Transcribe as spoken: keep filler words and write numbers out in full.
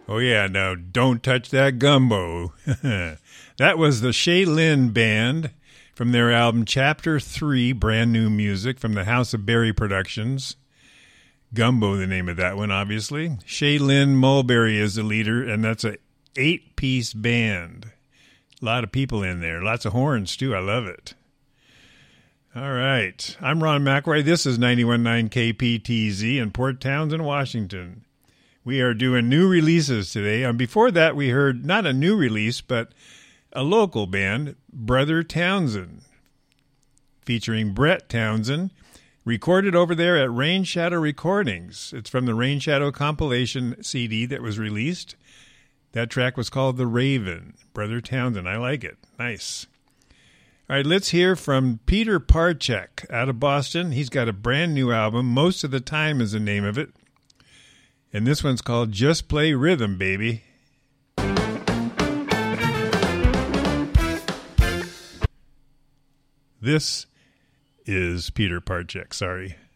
Oh, yeah, now don't touch that gumbo. That was the Shaylin Band from their album Chapter three, brand new music from the House of Berry Productions. Gumbo, the name of that one, obviously. Shaylin Mulberry is the leader, and that's an eight-piece band. A lot of people in there. Lots of horns, too. I love it. All right. I'm Ron McElroy. This is ninety-one point nine K P T Z in Port Townsend, Washington. We are doing new releases today. And before that, we heard not a new release, but a local band, Brother Townsend, featuring Brett Townsend, recorded over there at Rain Shadow Recordings. It's from the Rain Shadow compilation C D that was released. That track was called The Raven. Brother Townsend. I like it. Nice. All right, let's hear from Peter Parchek out of Boston. He's got a brand new album. Most of the Time is the name of it. And this one's called Just Play Rhythm, Baby. This is Peter Parchek, sorry.